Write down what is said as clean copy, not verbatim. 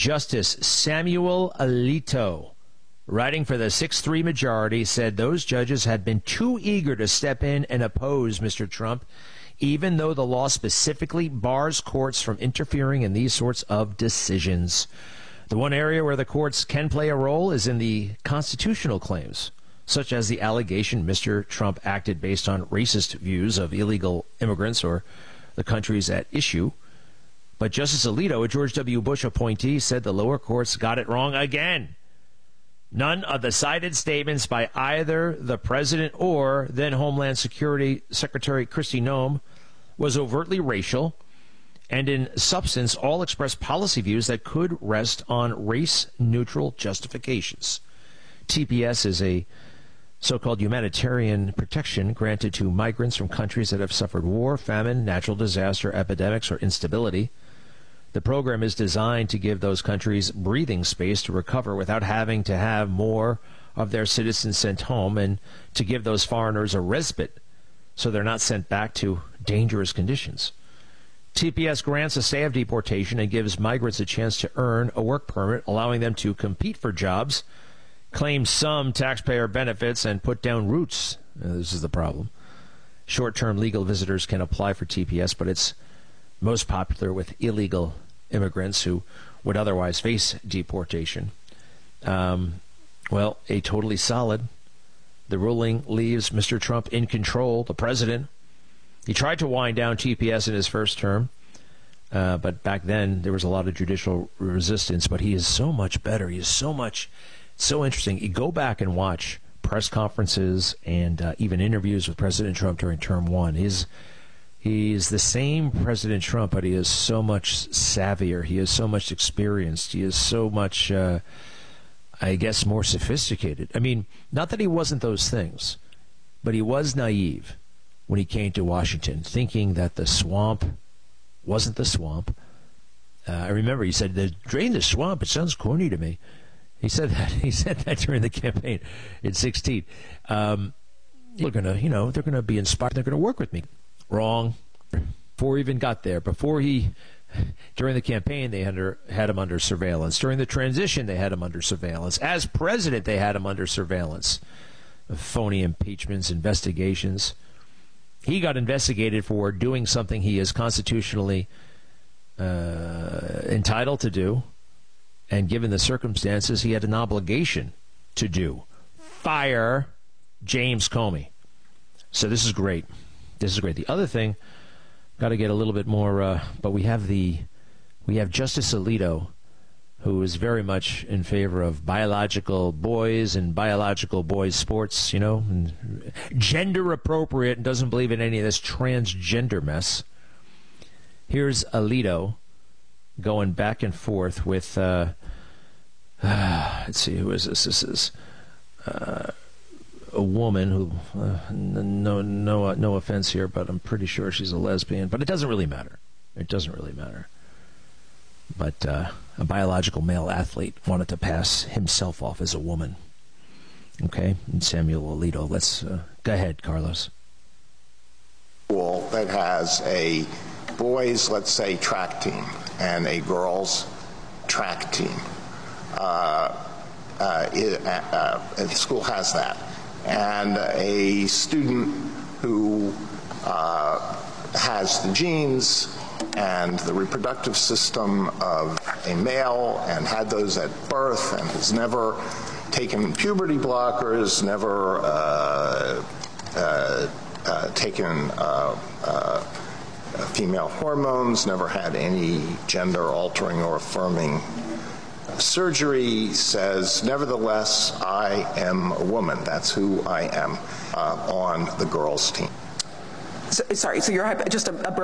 Justice Samuel Alito, writing for the 6-3 majority, said those judges had been too eager to step in and oppose Mr. Trump, even though the law specifically bars courts from interfering in these sorts of decisions. The one area where the courts can play a role is in the constitutional claims, such as the allegation Mr. Trump acted based on racist views of illegal immigrants or the countries at issue. But Justice Alito, a George W. Bush appointee, said the lower courts got it wrong again. None of the cited statements by either the president or then Homeland Security Secretary Kristi Noem was overtly racial, and in substance all expressed policy views that could rest on race-neutral justifications. TPS is a so-called humanitarian protection granted to migrants from countries that have suffered war, famine, natural disaster, epidemics, or instability. The program is designed to give those countries breathing space to recover without having to have more of their citizens sent home, and to give those foreigners a respite so they're not sent back to dangerous conditions. TPS grants a stay of deportation and gives migrants a chance to earn a work permit, allowing them to compete for jobs, claim some taxpayer benefits, and put down roots. This is the problem. Short-term legal visitors can apply for TPS, but it's most popular with illegal immigrants who would otherwise face deportation. Well, a totally solid. The ruling leaves Mr. Trump in control, the president. He tried to wind down TPS in his first term, but back then there was a lot of judicial resistance. But he is so much better. He is so interesting. You go back and watch press conferences and even interviews with President Trump during term one. He's the same President Trump, but he is so much savvier. He is so much experienced. He is so much, I guess, more sophisticated. I mean, not that he wasn't those things, but he was naive when he came to Washington, thinking that the swamp wasn't the swamp. I remember he said, "Drain the swamp." It sounds corny to me. He said that. He said that during the campaign in 2016. They're gonna be inspired. They're gonna work with me. Wrong. Before he even got there, during the campaign, they had him under surveillance. During the transition, they had him under surveillance. As president, they had him under surveillance. Phony impeachments, investigations. He got investigated for doing something he is constitutionally entitled to do, and given the circumstances, he had an obligation to do. Fire James Comey. So this is great. This is great. The other thing, got to get a little bit more, but we have Justice Alito, who is very much in favor of biological boys and biological boys sports, and gender appropriate, and doesn't believe in any of this transgender mess. Here's Alito going back and forth with, let's see, who is this? This is a woman who, no offense here, but I'm pretty sure she's a lesbian. But it doesn't really matter. It doesn't really matter. But a biological male athlete wanted to pass himself off as a woman. Okay, and Samuel Alito. Let's go ahead, Carlos. That has a boys, let's say, track team and a girls track team. The school has that. And a student who has the genes and the reproductive system of a male and had those at birth and has never taken puberty blockers, never taken female hormones, never had any gender-altering or affirming surgery, says, nevertheless, I am a woman. That's who I am on the girls' team. So you're just a